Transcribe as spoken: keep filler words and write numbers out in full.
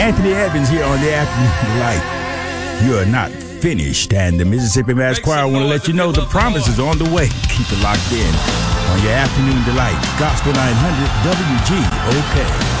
Anthony Evans here on the Afternoon Delight. You are not finished, and the Mississippi Mass Choir want to let you know the promise is on the way. Keep it locked in on your Afternoon Delight. Gospel nine hundred W G O K.